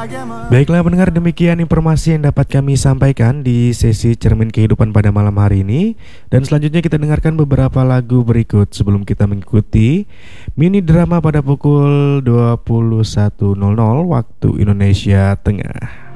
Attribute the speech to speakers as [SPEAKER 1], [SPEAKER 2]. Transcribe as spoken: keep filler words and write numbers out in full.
[SPEAKER 1] Baiklah pendengar, demikian informasi yang dapat kami sampaikan di sesi Cermin Kehidupan pada malam hari ini. Dan selanjutnya kita dengarkan beberapa lagu berikut sebelum kita mengikuti mini drama pada pukul dua puluh satu nol nol waktu Indonesia Tengah.